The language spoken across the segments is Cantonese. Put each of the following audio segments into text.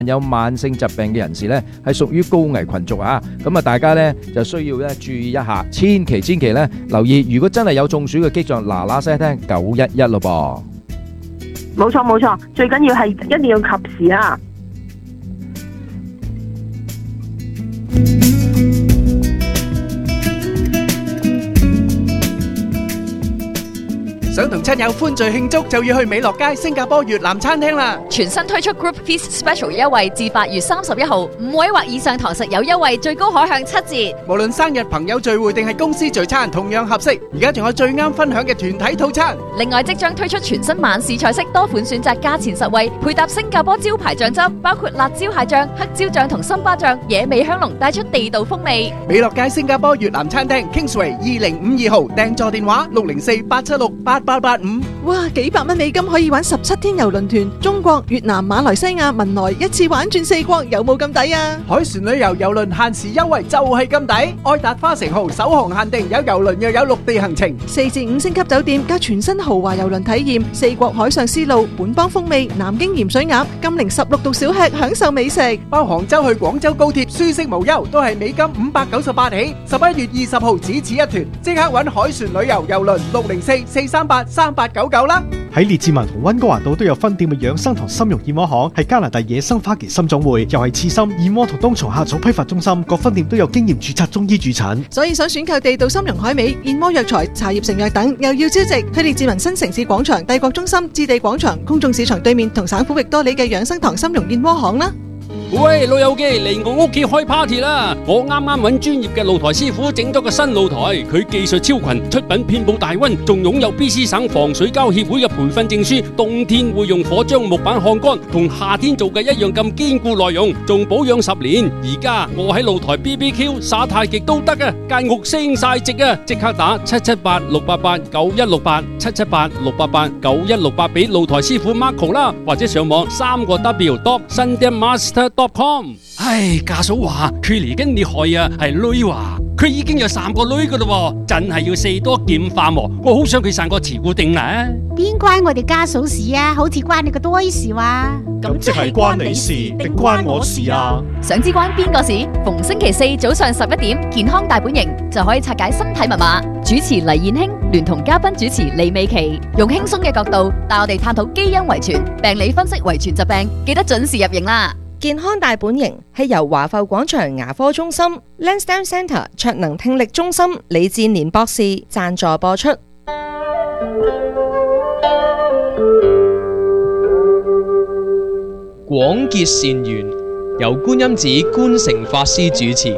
有慢性疾病嘅人士咧，係屬於高危群族啊。咁啊，大家咧就需要咧注意一下，千祈咧留意，如果真係有中暑嘅跡象，嗱聲聽911咯噃。 冇錯，最緊要係一定要及時啊！ 想同親友歡聚慶祝，就要去美樂街新加坡越南餐廳啦！ 全新推出 Group Feast Special 優惠，至8月31號，5位或以上堂食有優惠，最高可享7折。 無論生日、朋友聚會定係公司聚餐，同樣合適。而家仲有最啱分享嘅團體套餐。 另外，即將推出全新晚市菜式，多款選擇，價錢實惠，配搭新加坡招牌醬汁，包括辣椒蟹醬、黑椒醬同森巴醬，野味香濃，帶出地道風味。 美樂街新加坡越南餐廳 Kingsway 2052號，訂座電話604-876-8885。 哇，幾百蚊美金可以玩17天郵輪團，中國、越南、馬來西亞、文萊一次玩轉4國，有冇咁抵啊？ 海船旅遊郵輪限時優惠就係咁抵，愛達花城號首航限定，有郵輪又有陸地行程 ，4至5星級酒店加全新豪華郵輪體驗，4國海上絲路、本邦風味、南京鹽水鴨、金陵16度小吃，享受美食。 包杭州去廣州高鐵，舒適無憂，都係美金598起。11月20號只此一團，即刻搵海船旅遊郵輪604-438-3899啦！ 喺列治文同溫哥華島都有分店嘅養生堂參茸燕窩行，係加拿大野生花旗參總會，又係刺參、燕窩同冬蟲夏草批發中心，各分店都有經驗註冊中醫駐診。 所以想選購地道參茸海味、燕窩藥材、茶葉成藥等，又要招值，去列治文新城市廣場、帝國中心、置地廣場、公眾市場對面同省府域多里嘅養生堂參茸燕窩行啦。 喂，老友記，嚟我屋企開 party 啦！我啱啱揾專業嘅露台師傅整咗個新露台，佢技術超群，出品遍佈大溫，仲擁有 BC 省防水膠協會嘅培訓證書。冬天會用火將木板烘乾，同夏天做嘅一樣咁堅固耐用，仲保養10年。而家我喺露台 BBQ 耍太極都得啊，間屋升晒值啊！即刻打778-688-9168 778-688-9168俾露台師傅 Marco 啦，或者上網3W.sundanmaster.com。唉，家嫂話佢嚟緊你害啊，係女話佢已經有3個女噶啦，真係要4多劍化喎。我好想佢生個慈固定啊！ 邊關我哋家嫂事啊？好似關你個多事話。 咁即係關你事定關我事啊？ 想知關邊個事？逢星期4早上11點，健康大本營就可以拆解身體密碼。主持黎燕卿聯同嘉賓主持李美琪，用輕鬆嘅角度帶我哋探討基因遺傳、病理分析遺傳疾病，記得準時入營啦！ 健康大本營係由華埠廣場牙科中心、Lansdowne Centre 卓能聽力中心李志年博士贊助播出。 廣結善緣，由觀音寺觀誠法師主持。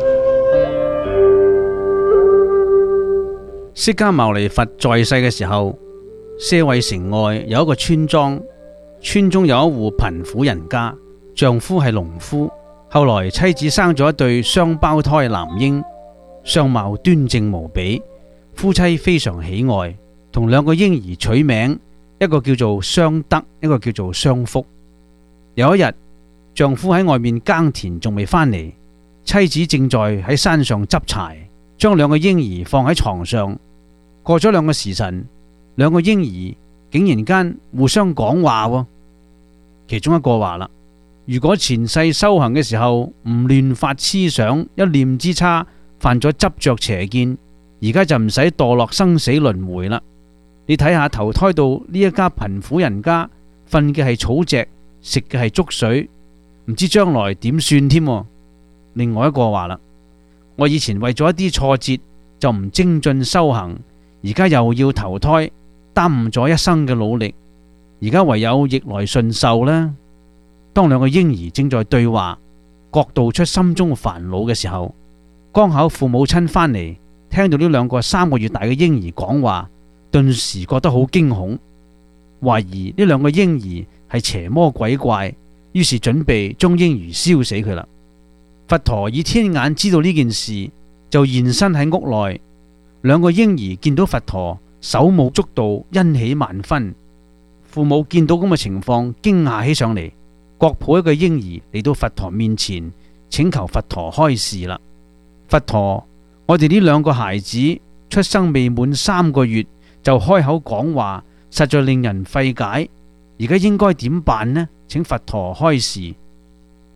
釋迦牟尼佛在世嘅時候，舍衛城外有一個村莊，村中有一戶貧苦人家。丈夫係農夫，後來妻子生咗一對雙胞胎男嬰，相貌端正無比，夫妻非常喜愛，同2個嬰兒取名，一個叫做雙德，一個叫做雙福。有一日，丈夫喺外面耕田仲未返嚟，妻子正在喺山上執柴，將2個嬰兒放喺床上。過咗2個時辰，2個嬰兒竟然間互相講話喎。其中一個話啦：如果前世修行嘅時候唔亂發思想，一念之差犯咗執着邪見，而家就唔使墮落生死輪迴啦。你睇下投胎到呢一家貧苦人家，瞓嘅係草席，食嘅係粥水，唔知將來點算添。另外一個話啦：我以前為咗一啲挫折就唔精進修行，而家又要投胎，耽誤咗一生嘅努力，而家唯有逆來順受啦。當2個嬰兒正在對話，各道出心中煩惱嘅時候，剛巧父母親返嚟，聽到呢2個3個月大嘅嬰兒講話，頓時覺得好驚恐，懷疑呢2個嬰兒係邪魔鬼怪，於是準備將嬰兒燒死佢啦。佛陀以天眼知道呢件事，就現身喺屋內。2個嬰兒見到佛陀，手舞足蹈，欣喜萬分。父母見到咁嘅情況，驚訝起上嚟，各抱一個嬰兒嚟到佛陀面前，請求佛陀開示啦。佛陀，我哋呢2個孩子出生未滿3個月就開口講話，實在令人費解。而家應該點辦呢？請佛陀開示。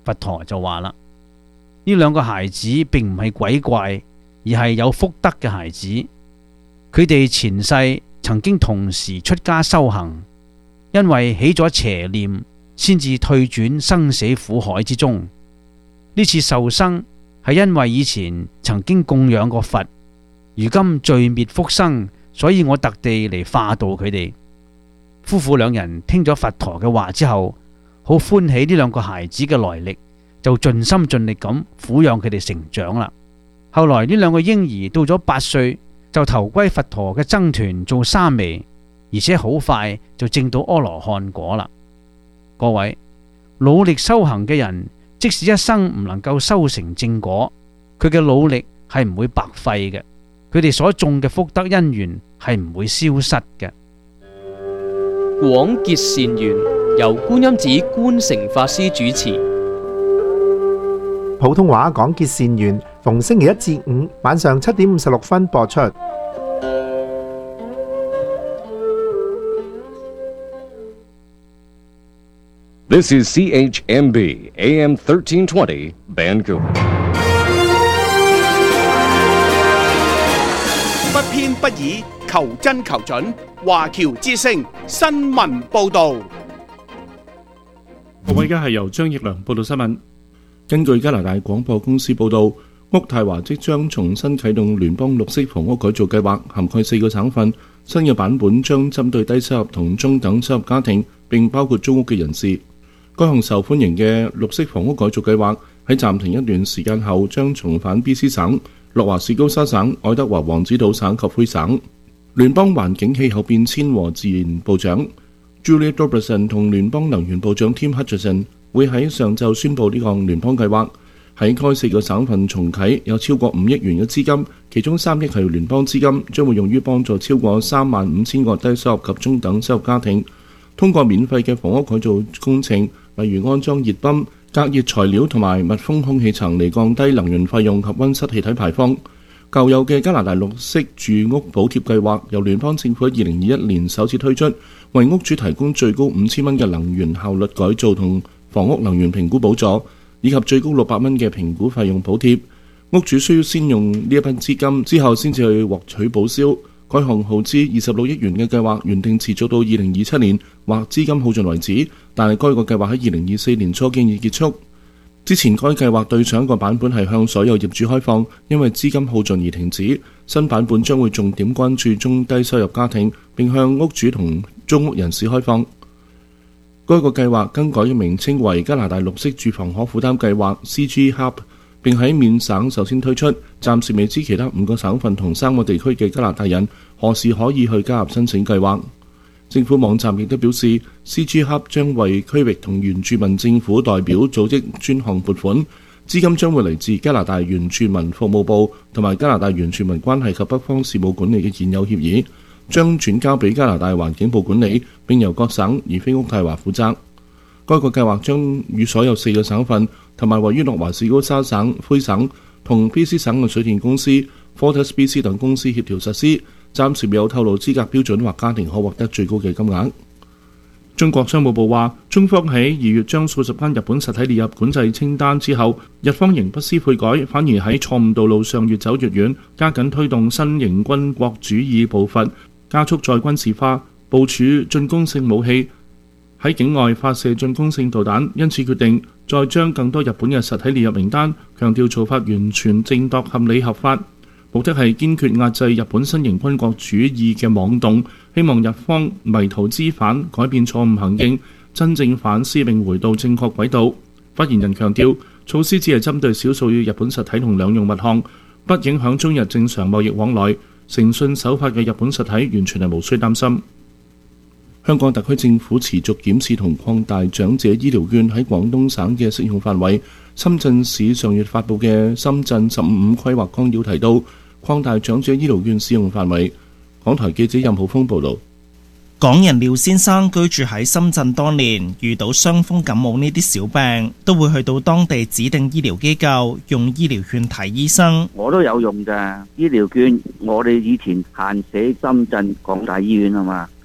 佛陀就話啦，呢兩個孩子並唔係鬼怪，而係有福德嘅孩子。佢哋前世曾經同時出家修行，因為起咗邪念，先至退轉生死苦海之中。呢次受生係因為以前曾經供養過佛，如今罪滅福生，所以我特地嚟化度佢哋。夫婦兩人聽咗佛陀嘅話之後，好歡喜呢兩個孩子嘅來歷，就盡心盡力咁撫養佢哋成長啦。後來呢兩個嬰兒到咗8歲，就投歸佛陀嘅僧團做沙彌，而且好快就證到阿羅漢果啦。各位，努力修行嘅人，即使一生唔能夠修成正果，佢嘅努力係唔會白費嘅，佢哋所種嘅福德因緣係唔會消失嘅。 廣結善緣，由觀音寺觀誠法師主持。 普通話廣結善緣，逢星期一至五晚上7點56分播出。 This is CHMB AM 1320 Vancouver。 不偏不倚，求真求準。華僑之聲新聞報導。 各位，而家係由張奕良報道新聞。根據加拿大廣播公司報導，渥太華即將重新啟動聯邦綠色房屋改造計劃，涵蓋4個省份。新嘅版本將針對低收入同中等收入家庭，並包括租屋嘅人士。該項受歡迎嘅綠色房屋改造計劃喺暫停一段時間後，將重返 BC 省、諾華士高沙省、愛德華王子島省及魁省。聯邦環境氣候變遷和自然部長 Julia Robertson 同聯邦能源部長 Tim Hutchison 會喺上晝宣布呢項聯邦計劃。喺該4個省份重啟，有超過5億元嘅資金，其中3億係聯邦資金，將會用於幫助超過35,000個低收入及中等收入家庭，通過免費嘅房屋改造工程，例如安裝熱泵、隔熱材料同埋密封空氣層嚟降低能源費用及溫室氣體排放。舊有嘅加拿大綠色住屋補貼計劃由聯邦政府喺2021年首次推出，為屋主提供最高5,000蚊嘅能源效率改造同房屋能源評估補助，以及最高600蚊嘅評估費用補貼。屋主需要先用呢一筆資金，之後先至去獲取報銷。該項耗資26億元嘅計劃原定持續到2027年或資金耗盡為止，但係該個計劃喺2024年初經已結束。之前該計劃對上一個版本係向所有業主開放，因為資金耗盡而停止。新版本將會重點關注中低收入家庭，並向屋主同租屋人士開放。該個計劃更改嘅名稱為加拿大綠色住房可負擔計劃 CG Hub， 並喺緬省首先推出，暫時未知其他5個省份同3個地區嘅加拿大人何時可以去加入申請計劃。政府網站亦都表示 ，CG Hub 將為區域同原住民政府代表組織專項撥款，資金將會嚟自加拿大原住民服務部同埋加拿大原住民關係及北方事務管理嘅現有協議，將轉交俾加拿大環境部管理，並由各省而非渥太華負責。該個計劃將與所有4個省份同埋位於諾華士高沙省、魁省同 BC 省嘅水電公司、Fortis BC 等公司協調實施。暫時未有透露資格標準或家庭可獲得最高嘅金額。中國商務部話，中方喺2月將數十間日本實體列入管制清單之後，日方仍不思悔改，反而喺錯誤道路上越走越遠，加緊推動新型軍國主義步伐，加速再軍事化，部署進攻性武器，喺境外發射進攻性導彈，因此決定再將更多日本嘅實體列入名單，強調做法完全正當合理合法。目的係堅決壓制日本新型軍國主義嘅妄動，希望日方迷途知返，改變錯誤行徑，真正反思並回到正確軌道。發言人強調，措施只係針對少數日本實體同兩用物項，不影響中日正常貿易往來。誠信守法嘅日本實體完全係無需擔心。香港特區政府持續檢視同擴大長者醫療券喺廣東省嘅適用範圍。深圳市上月發布嘅《深圳15規劃綱要》提到，擴大長者醫療券使用範圍。港台記者任浩峰報導。 港人廖先生居住喺深圳多年，遇到傷風感冒呢啲小病，都會去到當地指定醫療機構用醫療券睇醫生。 我都有用㗎醫療券，我哋以前限死深圳港大醫院啊嘛，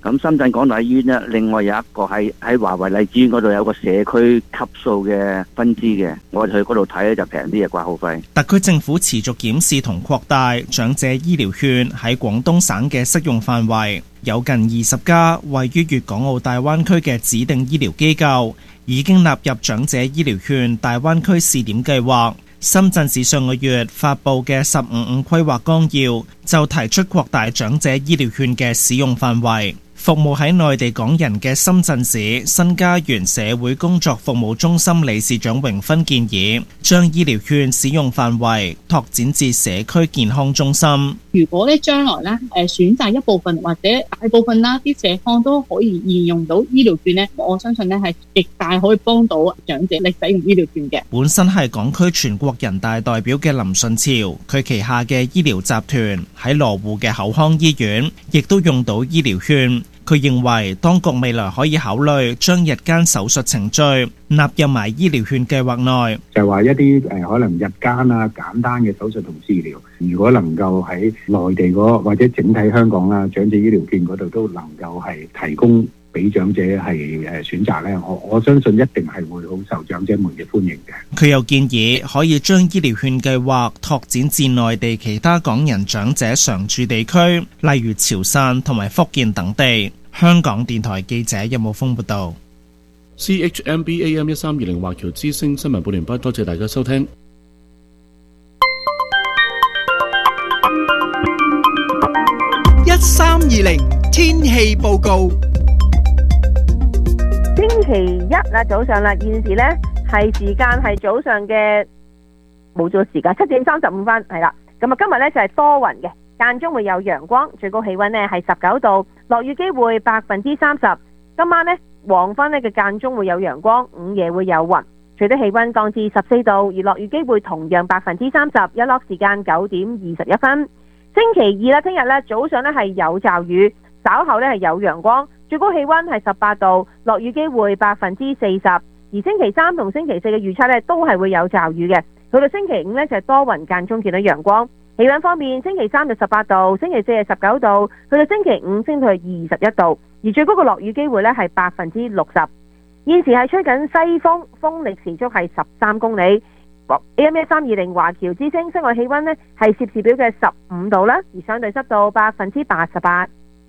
咁深圳港大醫院呢，另外有一個喺華為荔枝園嗰度有個社區級數嘅分支嘅，我哋去嗰度睇咧就平啲嘅掛號費。 特區政府持續檢視同擴大長者醫療券喺廣東省嘅適用範圍，有近20家位於粵港澳大灣區嘅指定醫療機構已經納入長者醫療券大灣區試點計劃。深圳市上個月發布嘅15五規劃綱要就提出擴大長者醫療券嘅使用範圍。服務喺內地港人嘅深圳市新家園社會工作服務中心理事長榮芬建議，將醫療券使用範圍拓展至社區健康中心。 如果咧將來咧選擇一部分或者大部分啦啲社康都可以沿用到醫療券咧，我相信咧係極大可以幫到長者嚟使用醫療券嘅。 本身係港區全國人大代表嘅林順潮，佢旗下嘅醫療集團喺羅湖嘅口腔醫院亦都用到醫療券。佢認為當局未來可以考慮將日間手術程序納入埋醫療券計劃內， 就話一啲可能日間啊簡單嘅手術同治療，如果能夠喺內地或者整體香港啦長者醫療券嗰度都能夠係提供俾長者係選擇咧，我相信一定係會好受長者們嘅歡迎嘅。 佢又建議可以將醫療券計劃拓展至內地其他港人長者常住地區，例如潮汕同埋福建等地。香港電台記者任武峰報道。 CHMB AM 1320華僑之聲新聞報完畢，多謝大家收聽。 1320天氣報告。 星期一啦，早上啦，現時呢係時間係早上嘅冇咗時間7:35係啦。咁啊，今日呢就係多雲嘅，間中會有陽光，最高氣溫呢係19度，落雨機會30%。今晚呢黃昏呢嘅間中會有陽光，午夜會有雲，最低氣溫降至14度，而落雨機會同樣30%，日落時間9:21分。星期二啦，聽日呢早上呢係有驟雨，稍後呢係有陽光，最高氣溫係18度，落雨機會40%。而星期三同星期四嘅預測呢都係會有驟雨嘅，去到星期五呢就係多雲間中見到陽光。氣溫方面，星期三就18度，星期四係19度，去到星期五升到去21度，而最高嘅落雨機會呢係60%。現時係吹緊西風，風力時速係13公里。AM 1320華僑之聲室外氣溫呢係攝氏表嘅15度啦，而相對濕度88%。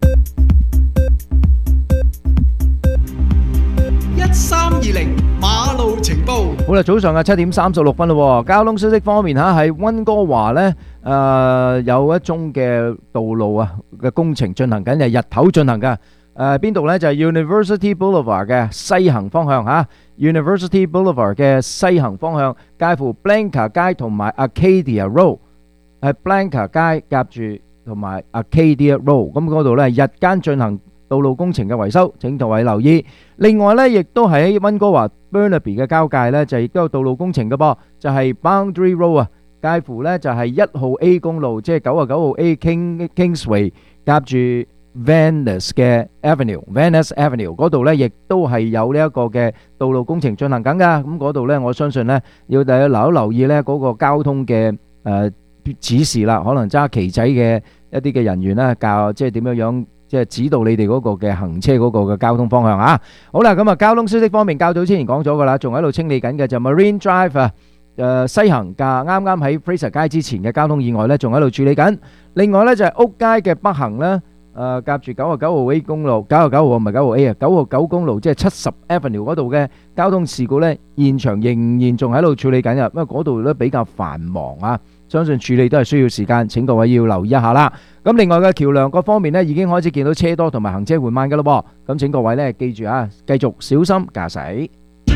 1320馬路情報。 好啦，早上嘅7:36分咯。交通消息方面喺溫哥華呢，有一宗嘅道路嘅工程進行緊，係日頭進行嘅。邊度呢？就係 University Boulevard 嘅西行方向University Boulevard 嘅西行方向，介乎 Blanca 街同埋 Arcadia Road， 係 Blanca 街夾住同埋 Arcadia Road。咁嗰度呢日間進行道路工程嘅維修，請各位留意。另外呢，亦都係喺溫哥華 Burnaby 嘅交界呢，就亦都有道路工程嘅噃，就係 Boundary Road 介乎呢就係1號 A 公路，即係99號 A Kingsway 夾住Venice 嘅 Avenue 嗰度呢，亦都係有呢一個嘅道路工程進行緊噶。咁嗰度呢，我相信呢，要大家留意呢嗰個交通嘅指示啦，可能揸旗仔嘅一啲嘅人員呢，即係點樣即係指導你哋嗰個嘅行車嗰個嘅交通方向啊。好啦，咁啊交通消息方面，較早之前講咗噶啦，仲喺度清理緊嘅就 Marine Drive 西行噶，啱啱喺 Fraser 街之前嘅交通意外呢，仲喺度處理緊。另外呢，就係屋街嘅北行呢。夾住99號 A 公路，99號唔係9號 A 啊，9號9公路，即係70 Avenue 嗰度嘅交通事故呢，現場仍然仲喺度處理緊嘅，因為嗰度都比較繁忙啊，相信處理都係需要時間，請各位要留意一下啦。咁另外嘅橋梁各方面呢，已經開始見到車多同埋行車緩慢嘅咯噃，咁請各位呢記住啊，繼續小心駕駛。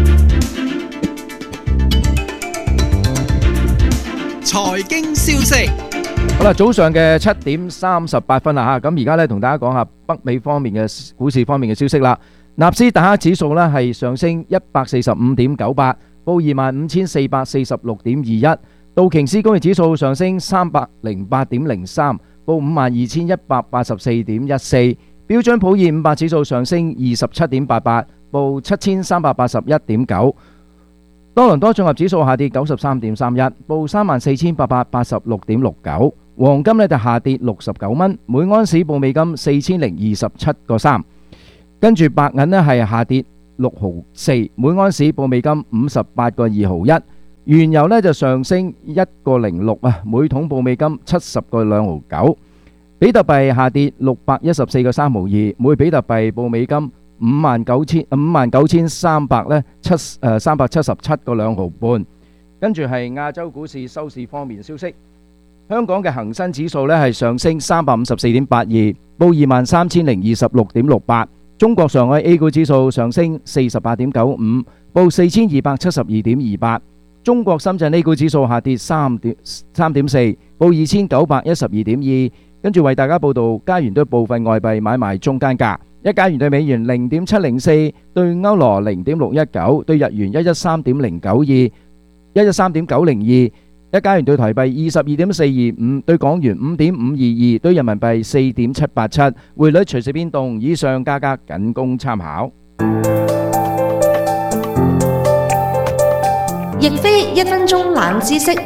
財經消息。 好啦，早上嘅7:38分啦嚇，咁而家咧同大家講下北美方面嘅股市方面嘅消息啦。納斯達克指數呢係上升145.98，報25,446.21。道瓊斯工業指數上升308.03，報52,184.14。標準普爾500指數上升27.88，報7,381.9。多倫多綜合指數下跌93.31，報34,886.69。 黃金呢就下跌69蚊，每安士報美金4027.3。跟住白銀呢係下跌6毫4，每安士報美金58.2毫1。原油呢就上升1.06啊，每桶報美金70.2毫9。比特幣下跌614.3毫2，每比特幣報美金59,300呢377.2毫半。跟住係亞洲股市收市方面消息，香港嘅恒生指數呢係上升354.82，報23,026.68。中國上海 A 股指數上升48.95，報4272.28。中國深圳 A 股指數下跌3.4，報2912.2。跟住為大家報道加元對部分外幣買賣中間價：一加元對美元0.704，對歐羅0.619，對日元113.092， 113.902， 一加元對台幣22.425，對港元5.522，對人民幣4.787。匯率隨時變動，以上價格僅供參考。 亦非1分鐘冷知識。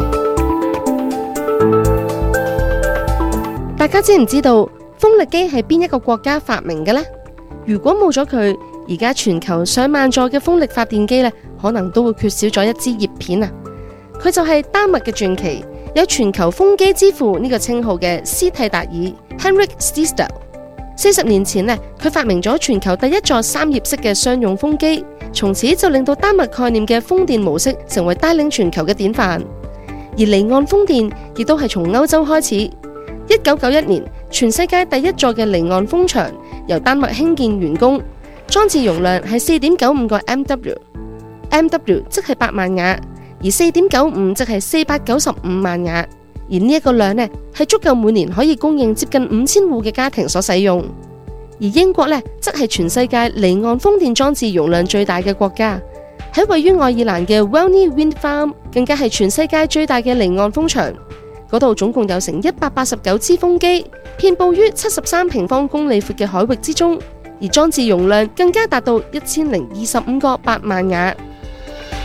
大家知唔知道風力機係邊一個國家發明嘅呢？如果冇咗佢，而家全球上萬座嘅風力發電機呢，可能都會缺少咗一支葉片啊！佢就係丹麥嘅傳奇，有全球風機之父呢個稱號嘅斯蒂達爾 Henrik Stiesdal。40年前呢，佢發明咗全球第一座3葉式嘅商用風機，從此就令到丹麥概念嘅風電模式成為帶領全球嘅典範。而離岸風電亦都係從歐洲開始。1991年，全世界第一座嘅離岸風場由丹麥興建完工，裝置容量係4.95個 MW，MW 即係8萬瓦，而4.95即係495萬瓦。而呢一個量呢，係足夠每年可以供應接近5000戶嘅家庭所使用。而英國呢，則係全世界離岸風電裝置容量最大嘅國家，喺位於愛爾蘭嘅 Welney Wind Farm 更加係全世界最大嘅離岸風場。嗰度總共有成189支風機，遍佈於73平方公里闊嘅海域之中，而裝置容量更加達到1025個8萬瓦。